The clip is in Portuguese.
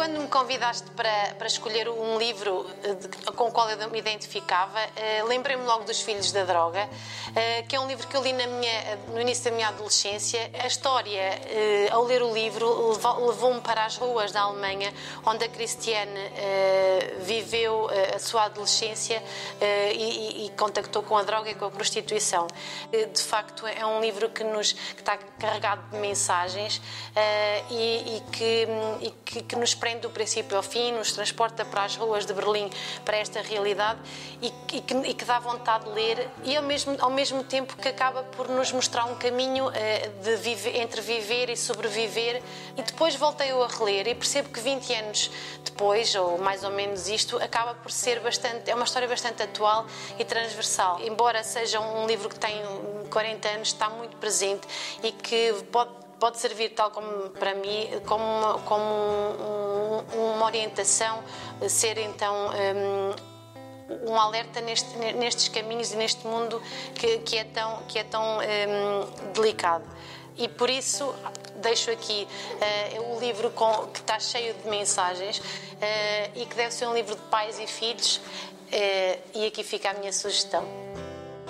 Quando me convidaste para escolher um livro com o qual eu me identificava, lembrei-me logo dos Filhos da Droga, que é um livro que eu li no início da minha adolescência. A história, ao ler o livro, levou-me para as ruas da Alemanha, onde a Christiane viveu a sua adolescência e contactou com a droga e com a prostituição. De facto, é um livro que está carregado de mensagens e que nos prende do princípio ao fim, nos transporta para as ruas de Berlim, para esta realidade e que dá vontade de ler e ao mesmo tempo que acaba por nos mostrar um caminho entre viver e sobreviver. E depois voltei eu a reler e percebo que 20 anos depois, ou mais ou menos isto, acaba por ser é uma história bastante atual e transversal. Embora seja um livro que tem 40 anos, está muito presente e que pode servir, tal como para mim, como uma orientação, ser então um alerta nestes caminhos e neste mundo que é tão delicado. E por isso deixo aqui o livro que está cheio de mensagens e que deve ser um livro de pais e filhos, e aqui fica a minha sugestão.